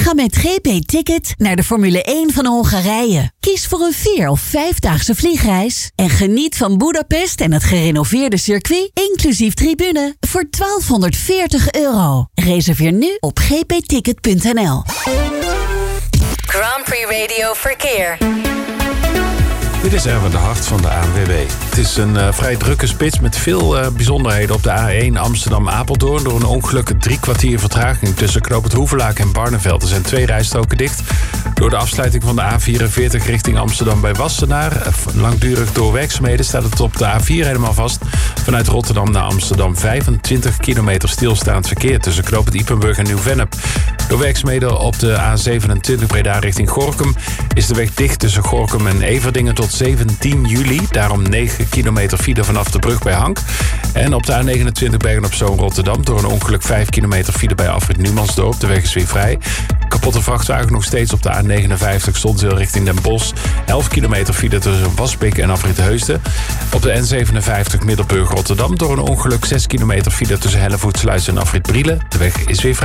Ga met GP Ticket naar de Formule 1 van Hongarije. Kies voor een 4- of 5-daagse vliegreis. En geniet van Budapest en het gerenoveerde circuit, inclusief tribune, voor €1240. Reserveer nu op gpticket.nl. Grand Prix Radio Verkeer. Dit is Erwin de Hart van de ANWB. Het is een vrij drukke spits met veel bijzonderheden op de A1 Amsterdam-Apeldoorn. Door een ongeluk 3 kwartier vertraging tussen Knoop het Hoevelaak en Barneveld. Er zijn 2 rijstroken dicht. Door de afsluiting van de A44 richting Amsterdam bij Wassenaar. Langdurig door werkzaamheden staat het op de A4 helemaal vast. Vanuit Rotterdam naar Amsterdam 25 kilometer stilstaand verkeer tussen Knoop het Ypenburg en Nieuw-Vennep. Door werkzaamheden op de A27 Breda richting Gorinchem is de weg dicht tussen Gorinchem en Everdingen tot 17 juli. Daarom 9 kilometer file vanaf de brug bij Hank. En op de A29 Bergen-op-Zoom Rotterdam door een ongeluk 5 kilometer file bij Afrit Numansdorp. De weg is weer vrij. Kapotte vrachtwagen nog steeds op de A59 Zonzeel richting Den Bosch. 11 kilometer file tussen Waspik en Afrit Heusden. Op de N57 Middelburg Rotterdam door een ongeluk 6 kilometer file tussen Hellevoetsluis en Afrit Brielen. De weg is weer vrij.